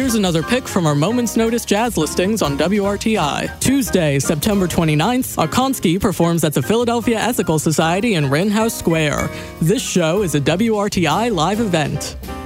Here's another pick from our Moment's Notice jazz listings on WRTI. Tuesday, September 29th, Okonski performs at the Philadelphia Ethical Society in Rittenhouse Square. This show is a WRTI live event.